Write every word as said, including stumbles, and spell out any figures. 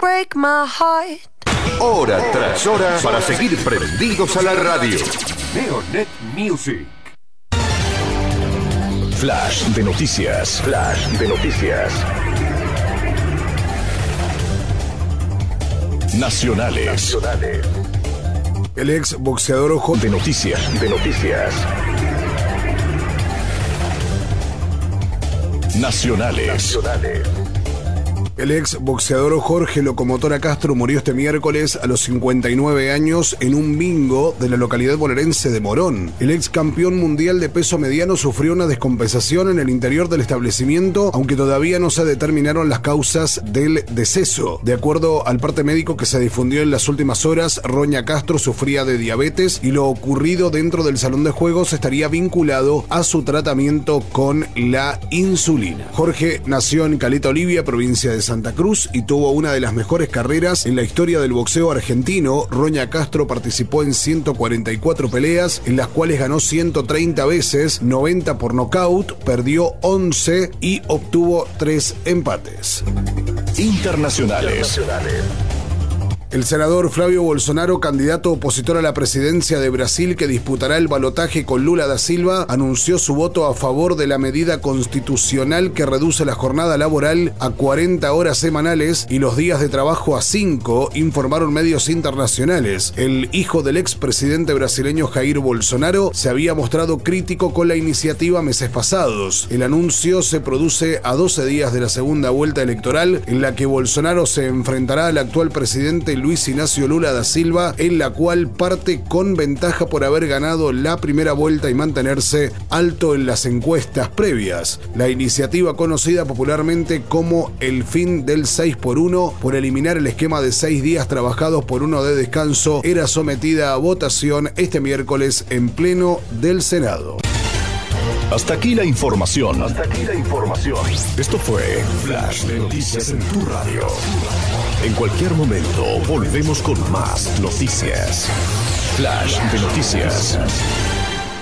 break my heart. Hora tras hora para seguir prendidos a la radio. Neonet Music. Flash de noticias. Flash de noticias. Nacionales. Nacionales. El ex boxeador ojo de noticias. De noticias. Nacionales. Nacionales. El ex boxeador Jorge Locomotora Castro murió este miércoles a los cincuenta y nueve años en un bingo de la localidad bonaerense de Morón. El ex campeón mundial de peso mediano sufrió una descompensación en el interior del establecimiento, aunque todavía no se determinaron las causas del deceso. De acuerdo al parte médico que se difundió en las últimas horas, Roña Castro sufría de diabetes y lo ocurrido dentro del salón de juegos estaría vinculado a su tratamiento con la insulina. Jorge nació en Caleta Olivia, provincia de Santa Cruz, y tuvo una de las mejores carreras en la historia del boxeo argentino. Roña Castro participó en ciento cuarenta y cuatro peleas, en las cuales ganó ciento treinta veces, noventa por nocaut, perdió once y obtuvo tres empates. Internacionales. El senador Flavio Bolsonaro, candidato opositor a la presidencia de Brasil que disputará el balotaje con Lula da Silva, anunció su voto a favor de la medida constitucional que reduce la jornada laboral a cuarenta horas semanales y los días de trabajo a cinco, informaron medios internacionales. El hijo del expresidente brasileño Jair Bolsonaro se había mostrado crítico con la iniciativa meses pasados. El anuncio se produce a doce días de la segunda vuelta electoral, en la que Bolsonaro se enfrentará al actual presidente Luis Ignacio Lula da Silva, en la cual parte con ventaja por haber ganado la primera vuelta y mantenerse alto en las encuestas previas. La iniciativa, conocida popularmente como el fin del seis por uno, por eliminar el esquema de seis días trabajados por uno de descanso, era sometida a votación este miércoles en pleno del Senado. Hasta aquí la información. Hasta aquí la información. Esto fue Flash de Noticias en tu radio. En cualquier momento volvemos con más noticias. Flash de Noticias.